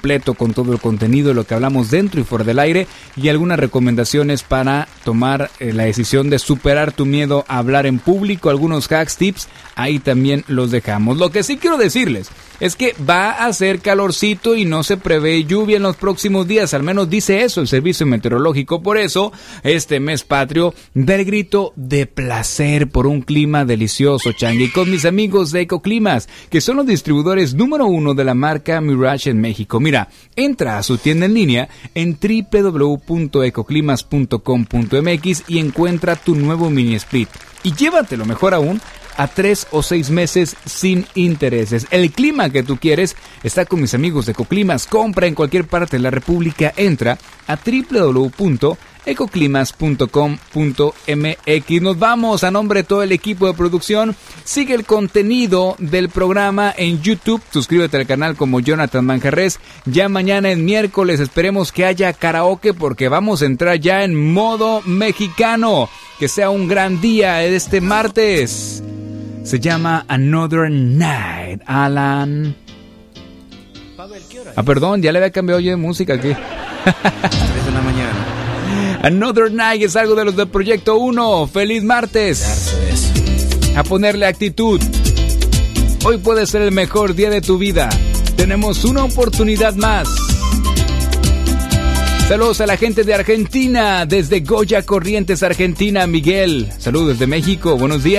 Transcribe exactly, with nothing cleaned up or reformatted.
completo con todo el contenido de lo que hablamos dentro y fuera del aire y algunas recomendaciones para tomar eh, la decisión de superar tu miedo a hablar en público, algunos hacks, tips, ahí también los dejamos. Lo que sí quiero decirles es que va a hacer calorcito y no se prevé lluvia en los próximos días, al menos dice eso el servicio meteorológico. Por eso, este mes patrio, da el grito de placer por un clima delicioso, Changui, con mis amigos de Ecoclimas, que son los distribuidores número uno de la marca Mirage en México. Mira, entra a su tienda en línea en doble u doble u doble u punto ecoclimas punto com punto m x y encuentra tu nuevo mini split. Y llévatelo mejor aún a tres o seis meses sin intereses. El clima que tú quieres está con mis amigos de Ecoclimas. Compra en cualquier parte de la República. Entra a doble u doble u doble u punto ecoclimas punto com punto m x. Nos vamos a nombre de todo el equipo de producción. Sigue el contenido del programa en YouTube. Suscríbete al canal como Jonathan Manjarres. Ya mañana es miércoles. Esperemos que haya karaoke porque vamos a entrar ya en modo mexicano. Que sea un gran día este martes. Se llama Another Night, Alan. Ah, perdón, ya le había cambiado yo de música aquí. tres de la mañana. Another Night es algo de los del Proyecto uno. ¡Feliz martes! A ponerle actitud. Hoy puede ser el mejor día de tu vida. Tenemos una oportunidad más. Saludos a la gente de Argentina, desde Goya Corrientes, Argentina. Miguel, saludos desde México, buenos días.